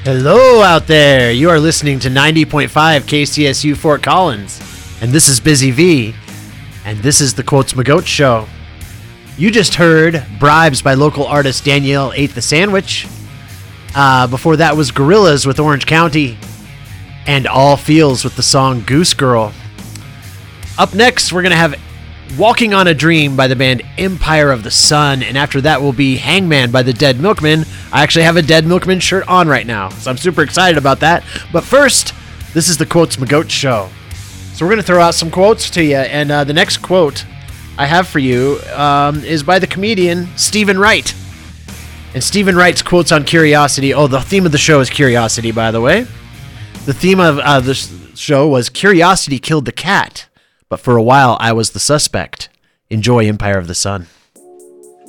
Hello out there. You are listening to 90.5 KCSU Fort Collins. And this is Busy V. And this is the Quotes McGoat Show. You just heard Bribes by local artist Danielle Ate the Sandwich. Before that was Gorillaz with Orange County. And All Feels with the song Goose Girl. Up next, we're going to have Walking on a Dream by the band Empire of the Sun, and after that will be Hangman by the Dead Milkmen. I actually have a Dead Milkmen shirt on right now, so I'm super excited about that. But first, this is the Quotes McGoat Show. So we're going to throw out some quotes to you, and the next quote I have for you is by the comedian Stephen Wright. And Stephen Wright's quotes on curiosity. Oh, the theme of the show is curiosity, by the way. The theme of the show was Curiosity Killed the Cat. But for a while, I was the suspect. Enjoy Empire of the Sun.